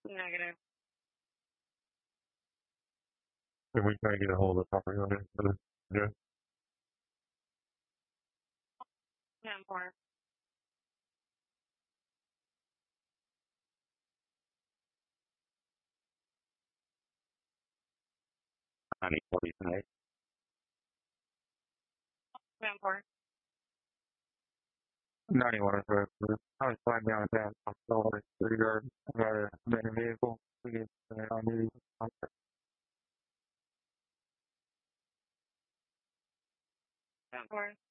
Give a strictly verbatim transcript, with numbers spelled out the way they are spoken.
Negative. Can we try to get a hold of the property owner? for the- Yeah. ten four. ninety forty tonight. ten four. ninety-one is right. I was flying downtown. I'm still over thirty yards. I got a abandoned vehicle. We get uh, on duty. ten four.